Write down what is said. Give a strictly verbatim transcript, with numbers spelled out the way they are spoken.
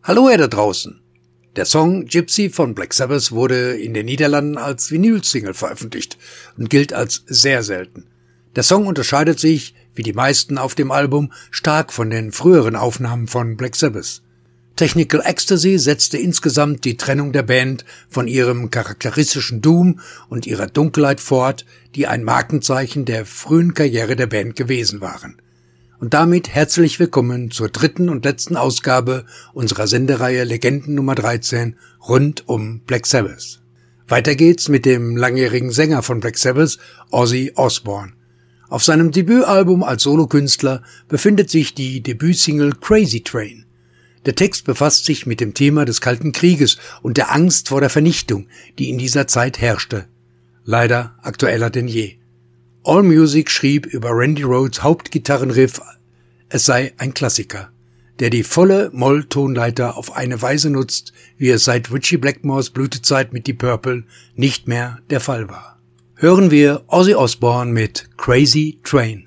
Hallo ihr da draußen! Der Song Gypsy von Black Sabbath wurde in den Niederlanden als Vinyl-Single veröffentlicht und gilt als sehr selten. Der Song unterscheidet sich, wie die meisten auf dem Album, stark von den früheren Aufnahmen von Black Sabbath. Technical Ecstasy setzte insgesamt die Trennung der Band von ihrem charakteristischen Doom und ihrer Dunkelheit fort, die ein Markenzeichen der frühen Karriere der Band gewesen waren. Und damit herzlich willkommen zur dritten und letzten Ausgabe unserer Sendereihe Legenden Nummer dreizehn rund um Black Sabbath. Weiter geht's mit dem langjährigen Sänger von Black Sabbath, Ozzy Osbourne. Auf seinem Debütalbum als Solokünstler befindet sich die Debütsingle Crazy Train. Der Text befasst sich mit dem Thema des Kalten Krieges und der Angst vor der Vernichtung, die in dieser Zeit herrschte. Leider aktueller denn je. AllMusic schrieb über Randy Rhoads Hauptgitarrenriff, es sei ein Klassiker, der die volle Moll-Tonleiter auf eine Weise nutzt, wie es seit Ritchie Blackmores Blütezeit mit Deep Purple nicht mehr der Fall war. Hören wir Ozzy Osbourne mit Crazy Train.